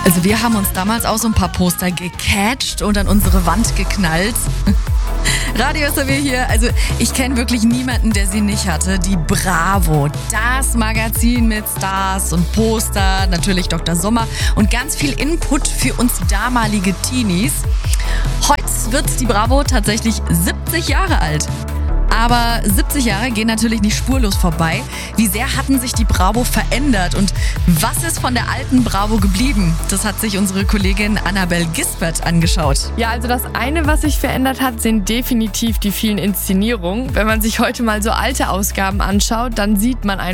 Also wir haben uns damals auch so ein paar Poster gecatcht und an unsere Wand geknallt. Radio SAW hier, also ich kenne wirklich niemanden, der sie nicht hatte. Die Bravo, das Magazin mit Stars und Poster, natürlich Dr. Sommer und ganz viel Input für uns damalige Teenies. Heute wird die Bravo tatsächlich 70 Jahre alt. Aber 70 Jahre gehen natürlich nicht spurlos vorbei. Wie sehr hatten sich die Bravo verändert und was ist von der alten Bravo geblieben? Das hat sich unsere Kollegin Annabel Gisbert angeschaut. Ja, also das eine, was sich verändert hat, sind definitiv die vielen Inszenierungen. Wenn man sich heute mal so alte Ausgaben anschaut, dann sieht man